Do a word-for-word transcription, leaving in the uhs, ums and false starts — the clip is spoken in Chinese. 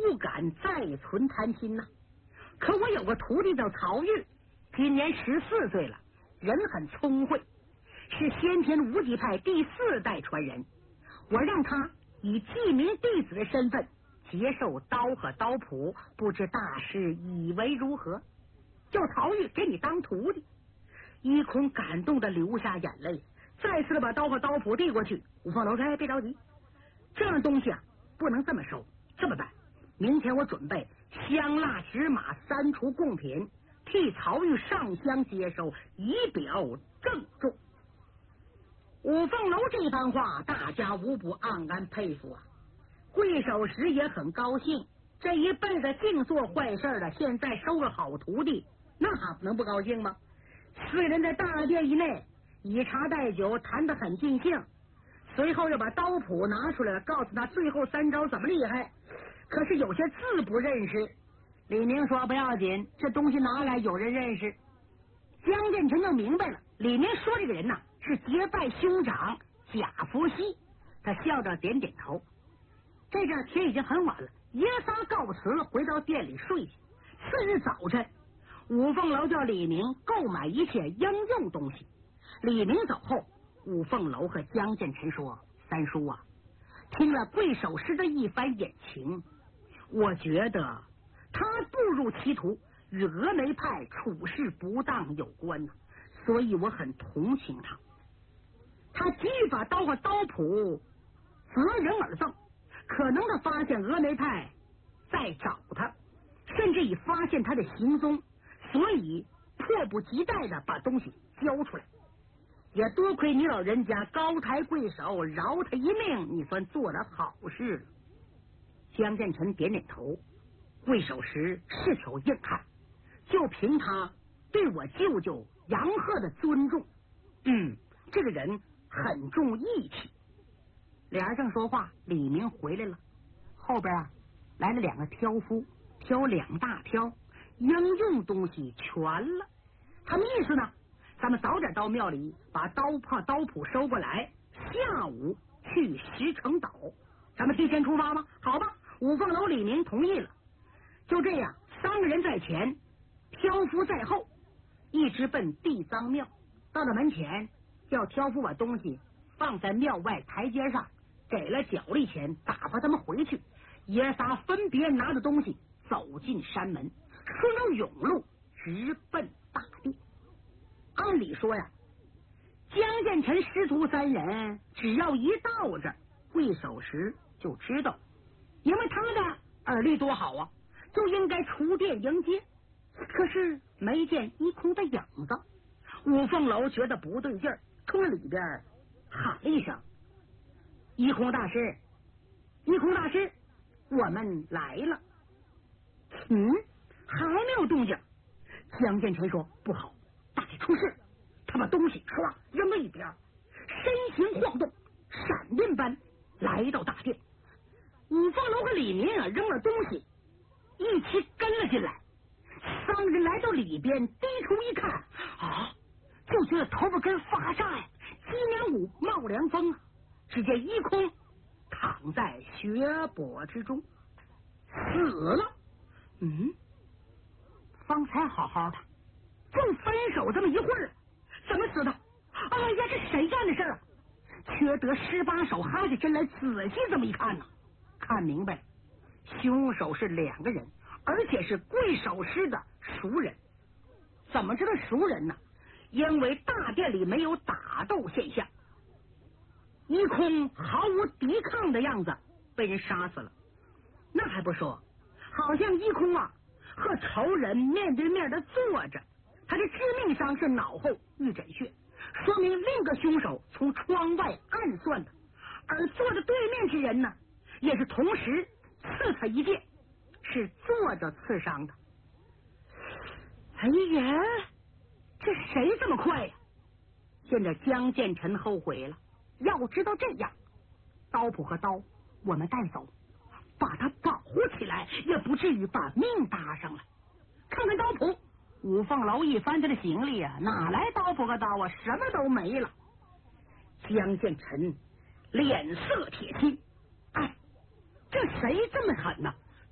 不敢再存贪心呐。可我有个徒弟叫曹玉，今年十四岁了，人很聪慧，是先天无极派第四代传人。我让他以记名弟子的身份接受刀和刀谱，不知大师以为如何？叫曹玉给你当徒弟。一空感动的流下眼泪，再次的把刀和刀谱递过去。五凤楼说：“别着急，这样东西啊不能这么收。这么办，明天我准备香蜡纸马三处贡品，替曹玉上香接收，以表郑重。”五凤楼这番话，大家无不暗暗佩服啊。贵守时也很高兴，这一辈子净做坏事的，现在收个好徒弟，那能不高兴吗？四人在大殿以内以茶代酒，谈得很尽兴。随后又把刀谱拿出来了，告诉他最后三招怎么厉害。可是有些字不认识。李明说不要紧，这东西拿来有人认识。江建成就明白了，李明说这个人呐、啊、是结拜兄长贾福熙。他笑着点点头。这阵天已经很晚了，爷仨告辞回到店里睡去。次日早晨，五凤楼叫李明购买一切应用东西。李明走后，五凤楼和江建成说：“三叔啊，听了贵守师的一番演情，我觉得他步入歧途，与峨眉派处事不当有关呢、啊，所以我很同情他。他急于把刀和刀谱择人而赠，可能的发现峨眉派在找他，甚至已发现他的行踪，所以迫不及待的把东西交出来。也多亏你老人家高抬贵手，饶他一命，你算做了好事了。”江建成点点头。贵守时是条硬汉，就凭他对我舅舅杨鹤的尊重，嗯，这个人很重义气。俩人正说话，李明回来了，后边啊来了两个挑夫，挑两大挑，应用东西全了。他们意思呢，咱们早点到庙里把刀破刀谱收过来，下午去石城岛。咱们提前出发吗？好吧。五凤楼李明同意了。就这样，三个人在前，挑夫在后，一直奔地藏庙。到了门前，叫挑夫把东西放在庙外台阶上，给了脚力钱，打发他们回去。爷仨分别拿着东西走进山门，顺着甬路直奔大殿。按理说呀，江建成师徒三人只要一到这儿，贵守时就知道，因为他的耳力多好啊，就应该出殿迎接。可是没见一空的影子。五凤楼觉得不对劲儿，冲着里边喊了一声：“一空大师，一空大师，我们来了。”嗯，还没有动静。江建成说：“不好，大概出事。”他把东西唰扔了一边，身形晃动，闪电般来到大殿。五凤楼和李明啊扔了东西，一起跟了进来。三人来到里边，低头一看啊，就觉得头发根发炸呀，脊梁骨冒凉风啊。只见一空躺在血泊之中，死了。嗯，方才好好的，就分手这么一会儿，怎么死的？哎呀，这谁干的事儿啊？缺德十八手哈起身来，仔细这么一看呢，看明白，凶手是两个人，而且是贵守师的熟人。怎么知道熟人呢？因为大殿里没有打斗现象，一空毫无抵抗的样子被人杀死了。那还不说，好像一空啊和仇人面对面的坐着，他的致命伤是脑后遇诊血，说明另一个凶手从窗外暗算的，而坐着对面之人呢，也是同时刺他一剑，是坐着刺伤的。哎呀，这谁这么快呀？现在江建成后悔了，要知道这样，刀谱和刀我们带走，把他保护起来，也不至于把命搭上了。看看刀谱，五凤楼一翻他的行李啊，哪来刀谱和刀啊？什么都没了。江建成脸色铁青，哎，这谁这么狠呢、啊？